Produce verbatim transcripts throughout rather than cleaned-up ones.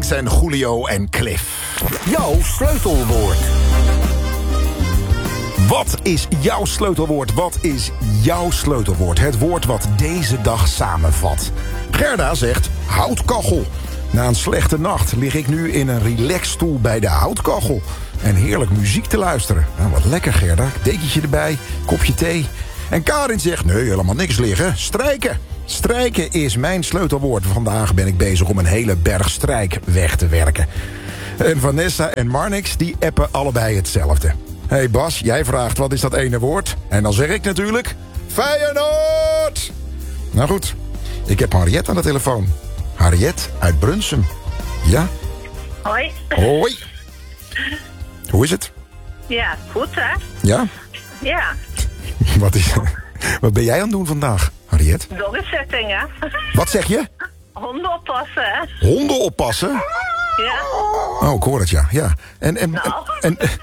Sphinx en Julio en Cliff. Jouw sleutelwoord. Wat is jouw sleutelwoord? Wat is jouw sleutelwoord? Het woord wat deze dag samenvat. Gerda zegt houtkachel. Na een slechte nacht lig ik nu in een relaxstoel bij de houtkachel. En heerlijk muziek te luisteren. Nou, wat lekker, Gerda. Dekentje erbij, kopje thee. En Karin zegt, nee, helemaal niks liggen. Strijken. Strijken is mijn sleutelwoord. Vandaag ben ik bezig om een hele berg strijk weg te werken. En Vanessa en Marnix, die appen allebei hetzelfde. Hé hey Bas, jij vraagt wat is dat ene woord? En dan zeg ik natuurlijk, Feyenoord! Nou goed, ik heb Harriet aan de telefoon. Harriet uit Brunsum. Ja? Hoi. Hoi. Hoe is het? Ja, goed hè? Ja? Ja. Wat, is, wat ben jij aan het doen vandaag, Harriet? Doggetting hè? Wat zeg je? Honden oppassen hè? Honden oppassen? Ja. Oh, ik hoor het, ja. ja. En, en, Nou. en, en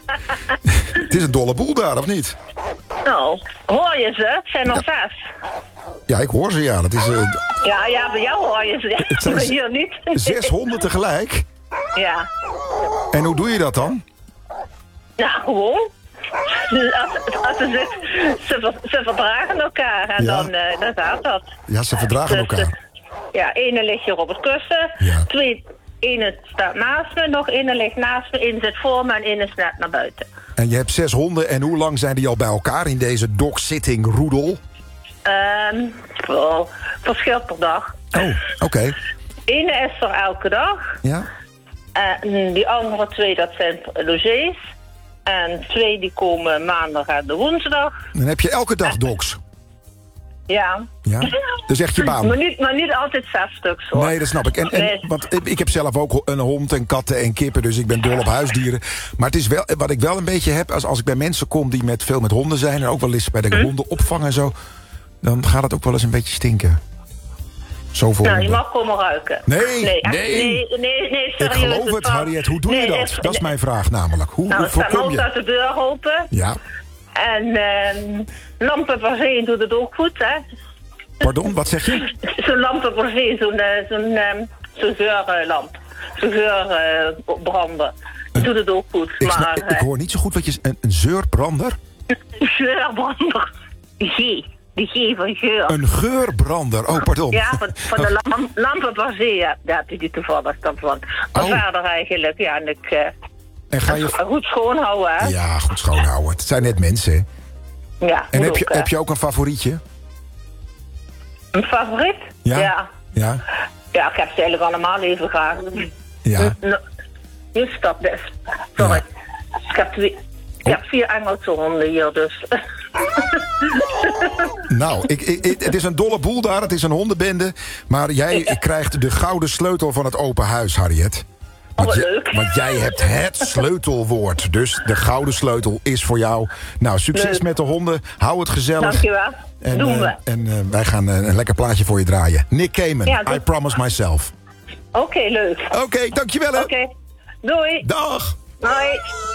het is een dolle boel daar, of niet? Nou, hoor je ze? Het zijn er Ja. zes. Ja, ik hoor ze, ja. Dat is uh, Ja, ja, bij jou hoor je ze. Het zijn Maar z- hier niet. zes honden tegelijk. Ja. En hoe doe je dat dan? Nou, gewoon. Dus als, als ze, zit, ze, ver- ze verdragen elkaar en Ja. dan, uh, dan gaat dat. Ja, ze verdragen Dus, elkaar. eh, ja, ene ligt hier op het kussen. Ja. Twee, ene staat naast me, nog ene ligt naast me, ene zit voor me en ene is net naar buiten. En je hebt zes honden. En hoe lang zijn die al bij elkaar in deze dog-sitting roedel? Ehm wel, verschilt per dag. Oh, oké. Okay. Ene is er elke dag. Ja? En die andere twee, dat zijn logés. En twee die komen maandag en de woensdag. Dan heb je elke dag dogs. Ja. Ja? Dat is echt je baan. Maar niet, maar niet altijd zes stuks hoor. Nee, dat snap ik. En, en, Nee. want ik heb zelf ook een hond en katten en kippen, dus ik ben dol op huisdieren. Maar het is wel, wat ik wel een beetje heb, als, als ik bij mensen kom die met veel met honden zijn, en ook wel eens bij de Hm? hondenopvang en zo, dan gaat het ook wel eens een beetje stinken. Zoveel Nou, je honden. mag komen ruiken. Nee, nee. echt- nee. nee, nee, nee, Ik serieus, geloof het, was- Harriet. Hoe doe je Nee, dat? echt- Dat is mijn vraag namelijk. Hoe, Nou, hoe het staat voorkom altijd je? de deur open. Ja, En ehm lampen per se doet het ook goed, hè. pardon, wat zeg je? Zo'n lampen per se, zo'n eh, zo'n ehm, zo'n geurlamp. Zo'n geurbrander. Die doet het ook goed. Ik, maar snap, ik, ik eh, hoor niet zo goed wat je... Een, een zeurbrander? geurbrander. G. De G van geur. Een geurbrander. Oh, pardon. Ja, van, van de lam, lampen per se, ja. Daar heb je die toevallig dan van. Maar Oh. verder eigenlijk, ja. En ik... eh, En ga je... goed schoonhouden, hè. Ja, goed schoonhouden. Het zijn net mensen, hè? Ja, En moet heb je, ook, hè. heb je ook een favorietje? Een favoriet? Ja? Ja. Ja? Ja, ik heb ze eigenlijk allemaal even graag. Ja. N- Nu stop dus. Sorry. Ik heb, twee, ik heb vier Engelse honden hier, dus. Nou, ik, ik, ik- het is een dolle boel daar. Het is een hondenbende. Maar jij krijgt de gouden sleutel van het open huis, Harriet. Oh, wat j- leuk. want jij hebt het sleutelwoord. Dus de gouden sleutel is voor jou. Nou, succes Leuk. met de honden. Hou het gezellig. Dankjewel. En, Doen eh, we. en eh, wij gaan eh, een lekker plaatje voor je draaien. Nick Cayman, Ja, doe- I Promise Myself. Oké, leuk. Oké, dankjewel hè. Oké. Doei. Dag. Hoi.